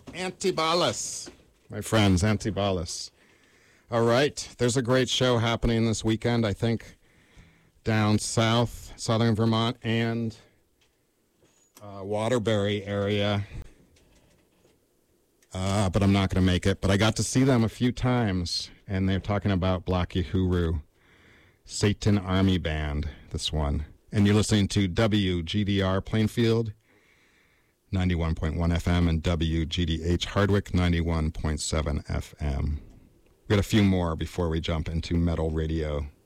Antibalas. My friends, Antibalas. All right, there's a great show happening this weekend, I think, down south, southern Vermont, and Waterbury area. But I'm not going to make it. But I got to see them a few times, and they're talking about Black Uhuru, Satan Army Band, this one. And you're listening to WGDR Plainfield, 91.1 FM, and WGDH Hardwick, 91.7 FM. We got a few more before we jump into metal radio.